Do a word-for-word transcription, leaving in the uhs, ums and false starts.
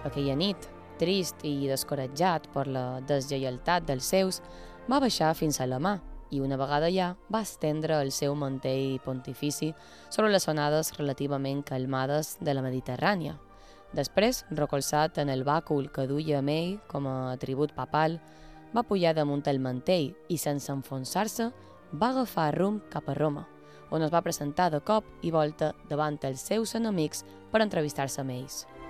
Aquella nit, trist i descoratjat per la deslleialtat dels seus, va baixar fins a la mà i una vegada allà va estendre el seu mantell pontifici sobre les onades relativament calmades de la Mediterrània. Després, recolzat en el bàcul que duia amb ell com a atribut papal, va pujar damunt el mantell i, sense enfonsar-se, va agafar rumb cap a Roma, on es va presentar de cop i volta davant els seus enemics per entrevistar-se amb ells.